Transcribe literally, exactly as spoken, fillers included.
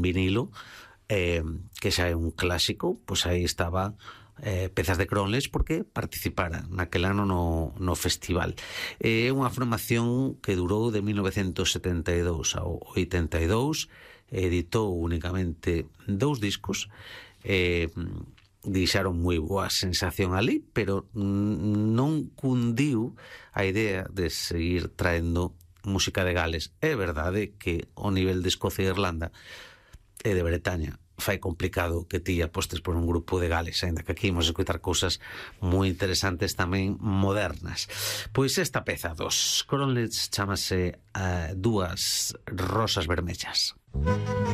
en vinilo, eh, que xa é un clásico, pois aí estaba eh, Pezas de Cronles, porque participara naquel ano no, no festival. É eh, unha formación que durou de mil novecentos setenta e dous ao oitenta e dous, editou únicamente dous discos, eh, deixaron moi boa sensación ali, pero non cundiu a idea de seguir traendo música de Gales. É verdade que o nivel de Escocia e Irlanda e de Bretaña fai complicado que ti apostes por un grupo de Gales, ainda que aquí imos escutar cousas moi interesantes tamén modernas. Pois esta peza dos Cronles chamase uh, Dúas Rosas Vermellas.